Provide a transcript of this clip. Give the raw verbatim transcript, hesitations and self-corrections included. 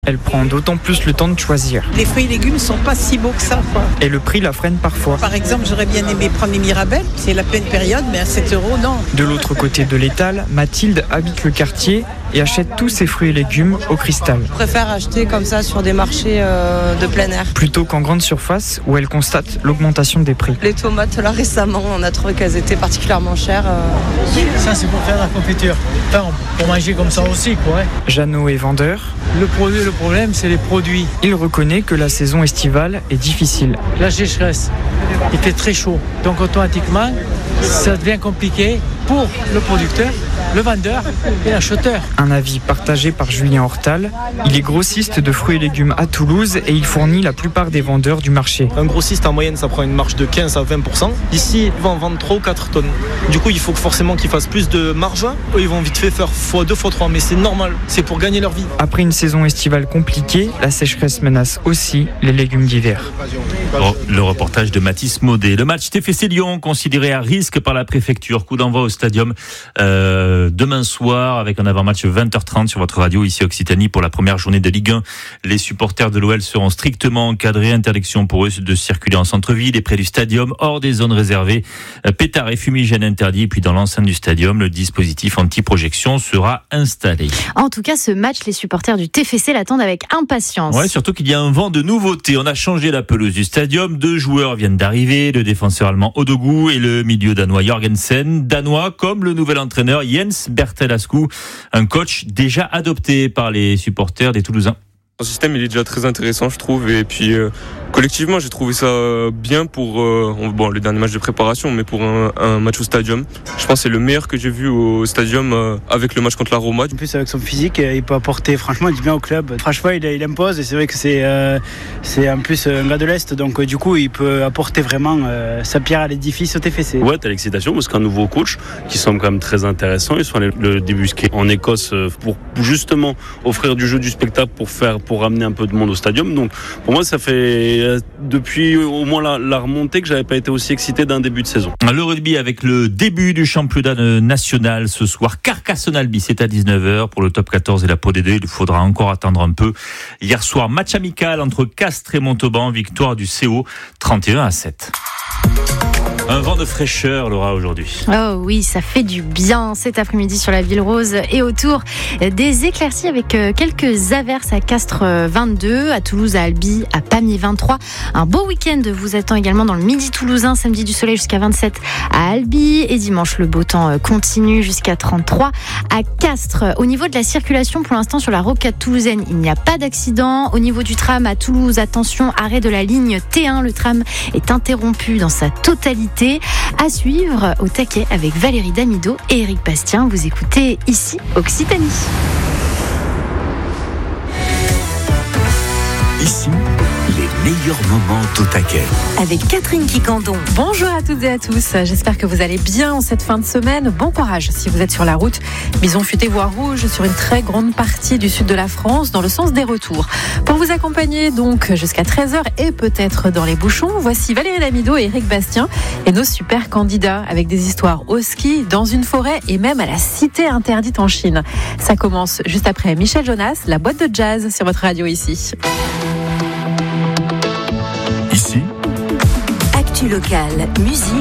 Elle prend d'autant plus le temps de choisir. Les fruits et légumes sont pas si beaux que ça, quoi. Et le prix la freine parfois. Par exemple, j'aurais bien aimé prendre les Mirabelles, c'est la pleine période, mais à sept euros, non. De l'autre côté de l'étal, Mathilde habite le quartier et achète tous ses fruits et légumes au Cristal. Je préfère acheter comme ça sur des marchés euh, de plein air. Plutôt qu'en grande surface où elle constate l'augmentation des prix. Les tomates, là récemment, on a trouvé qu'elles étaient particulièrement chères. Euh... Ça, c'est pour faire la confiture. Enfin, pour manger comme ça aussi, quoi. Jeannot est vendeur. Le produit, le problème, c'est les produits. Il reconnaît que la saison estivale est difficile. La sécheresse, il fait très chaud. Donc automatiquement, ça devient compliqué pour le producteur, le vendeur et l'acheteur. Un avis partagé par Julien Hortal. Il est grossiste de fruits et légumes à Toulouse et il fournit la plupart des vendeurs du marché. Un grossiste en moyenne, ça prend une marge de quinze à vingt pour cent. Ici, ils vont en vendre trois ou quatre tonnes. Du coup, il faut forcément qu'ils fassent plus de marge. Eux, ils vont vite fait faire fois deux, fois trois, mais c'est normal. C'est pour gagner leur vie. Après une saison estivale compliquée, la sécheresse menace aussi les légumes d'hiver. Le reportage de Mathis Maudet. Le match T F C Lyon considéré à risque par la préfecture. Coup d'envoi au stadium euh, demain soir avec un avant-match vingt heures trente sur votre radio ici Occitanie pour la première journée de Ligue un. Les supporters de l'O L seront strictement encadrés. Interdiction pour eux de circuler en centre-ville et près du stadium, hors des zones réservées. Pétards et fumigènes interdits. Et puis dans l'enceinte du stadium, le dispositif anti-projection sera installé. En tout cas, ce match, les supporters du T F C l'attendent avec impatience. Ouais, surtout qu'il y a un vent de nouveautés. On a changé la pelouse du stadium. Deux joueurs viennent d'arriver, le défenseur allemand Odogu et le milieu danois Jorgensen. Danois comme le nouvel entraîneur Jens Bertelascu, un coach déjà adopté par les supporters des Toulousains. Le système il est déjà très intéressant je trouve et puis euh, collectivement j'ai trouvé ça bien pour euh, bon le dernier match de préparation mais pour un, un match au stadium je pense que c'est le meilleur que j'ai vu au stadium euh, avec le match contre la Roma. En plus avec son physique il peut apporter franchement du bien au club. Franchement il, il impose et c'est vrai que c'est, euh, c'est en plus un gars de l'Est donc euh, du coup il peut apporter vraiment euh, sa pierre à l'édifice au T F C. Ouais t'as l'excitation parce qu'un nouveau coach qui semble quand même très intéressant, ils sont allés le débusquer en Écosse pour justement offrir du jeu du spectacle pour faire pour ramener un peu de monde au stadium. Donc pour moi ça fait depuis au moins la, la remontée que j'avais pas été aussi excité d'un début de saison. Le rugby avec le début du championnat national ce soir. Carcassonne-Albi, c'est à dix-neuf heures pour le top quatorze et la Pro D deux. Il faudra encore attendre un peu. Hier soir, match amical entre Castres et Montauban, victoire du C O trente et un à sept. Un vent de fraîcheur, Laura, aujourd'hui. Oh oui, ça fait du bien cet après-midi sur la Ville Rose et autour. Des éclaircies avec quelques averses à Castres vingt-deux, à Toulouse, à Albi, à Pamiers vingt-trois. Un beau week-end vous attend également dans le Midi toulousain, samedi du soleil jusqu'à vingt-sept à Albi. Et dimanche, le beau temps continue jusqu'à trente-trois à Castres. Au niveau de la circulation, pour l'instant, sur la rocade toulousaine, il n'y a pas d'accident. Au niveau du tram à Toulouse, attention, arrêt de la ligne T un. Le tram est interrompu dans sa totalité. À suivre au taquet avec Valérie Damido et Éric Bastien. Vous écoutez ici Occitanie. Ici, les meilleurs moments au taquet. Avec Catherine Quicandon. Bonjour à toutes et à tous. J'espère que vous allez bien en cette fin de semaine. Bon courage si vous êtes sur la route. Bison futé voie rouge sur une très grande partie du sud de la France dans le sens des retours. Pour vous accompagner donc jusqu'à treize heures et peut-être dans les bouchons, voici Valérie Damido et Éric Bastien et nos super candidats avec des histoires au ski, dans une forêt et même à la cité interdite en Chine. Ça commence juste après Michel Jonas, la boîte de jazz sur votre radio ici. Ici, Actu locale, musique